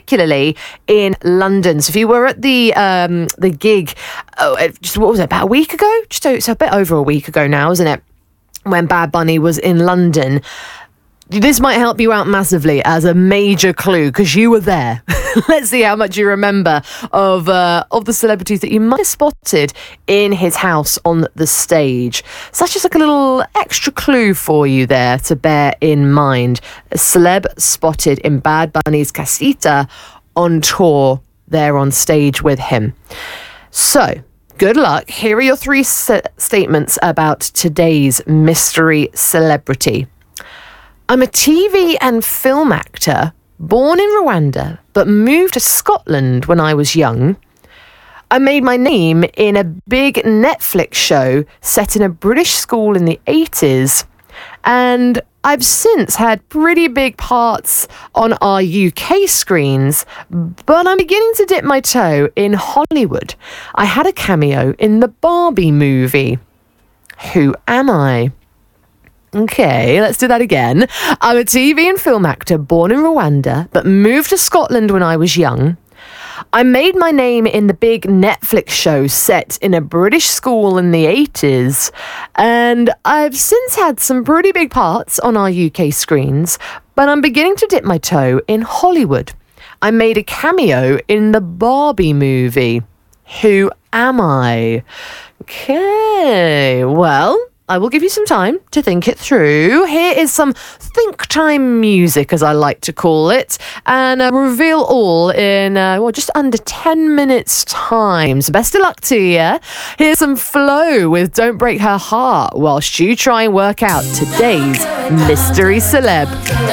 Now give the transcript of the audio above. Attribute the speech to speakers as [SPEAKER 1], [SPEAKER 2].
[SPEAKER 1] particularly in London. So if you were at the gig, what was it, about a week ago? It's a bit over a week ago now, isn't it? When Bad Bunny was in London. This might help you out massively as a major clue because you were there. Let's see how much you remember of the celebrities that you might have spotted in his house on the stage. So that's just like a little extra clue for you there to bear in mind. A celeb spotted in Bad Bunny's casita on tour there on stage with him. So, good luck. Here are your three statements about today's mystery celebrity. I'm a TV and film actor born in Rwanda, but moved to Scotland when I was young. I made my name in a big Netflix show set in a British school in the 80s. And I've since had pretty big parts on our UK screens, but I'm beginning to dip my toe in Hollywood. I had a cameo in the Barbie movie. Who am I? Okay, let's do that again. I'm a TV and film actor born in Rwanda, but moved to Scotland when I was young. I made my name in the big Netflix show set in a British school in the 80s, and I've since had some pretty big parts on our UK screens, but I'm beginning to dip my toe in Hollywood. I made a cameo in the Barbie movie. Who am I? Okay, well, I will give you some time to think it through. Here is some think time music, as I like to call it, and reveal all in, just under 10 minutes time. So best of luck to you. Here's some Flow with Don't Break Her Heart whilst you try and work out today's mystery celeb.